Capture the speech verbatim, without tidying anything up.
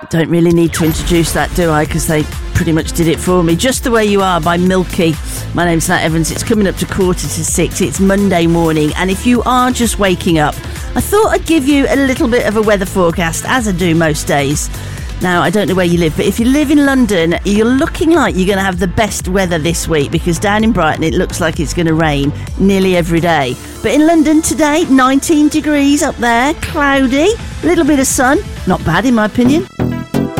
Don't really need to introduce that, do I? Because they pretty much did it for me. Just the Way You Are by Milky. My name's Nat Evans. It's coming up to quarter to six. It's Monday morning. And if you are just waking up, I thought I'd give you a little bit of a weather forecast, as I do most days. Now, I don't know where you live, but if you live in London, you're looking like you're going to have the best weather this week, because down in Brighton, it looks like it's going to rain nearly every day. But in London today, nineteen degrees up there, cloudy, a little bit of sun. Not bad, in my opinion.